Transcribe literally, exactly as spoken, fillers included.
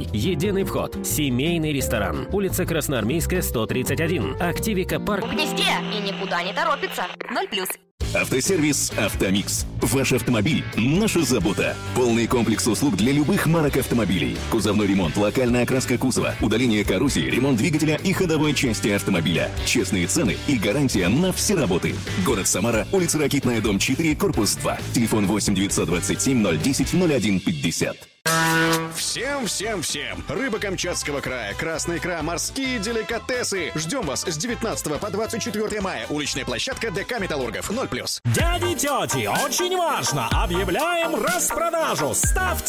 Автомобилей. Единый вход. Семейный ресторан. Улица Красноармейская, сто тридцать один. Активика парк. В гнезде и никуда не торопится. Ноль плюс. Автосервис «Автомикс». Ваш автомобиль – наша забота. Полный комплекс услуг для любых марок автомобилей. Кузовной ремонт, локальная окраска кузова, удаление коррозии, ремонт двигателя и ходовой части автомобиля. Честные цены и гарантия на все работы. Город Самара, улица Ракитная, дом четыре, корпус два. Телефон восемь девятьсот двадцать семь ноль десять ноль один пятьдесят. Всем, всем, всем! Рыба Камчатского края, красная икра, морские деликатесы. Ждем вас с девятнадцатого по двадцать четвёртое мая. Уличная площадка ДК «Металлургов». ноль плюс. Дяди, тети, очень важно! Объявляем распродажу! Ставьте